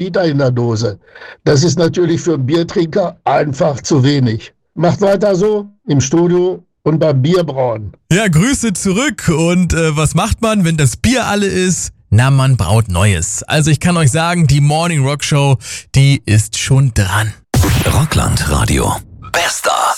Liter in der Dose. Das ist natürlich für einen Biertrinker einfach zu wenig. Macht weiter so im Studio und beim Bierbrauen. Ja, Grüße zurück. Und was macht man, wenn das Bier alle ist? Na, man braut Neues. Also ich kann euch sagen, die Morning Rock Show, die ist schon dran. Rockland Radio. Bester.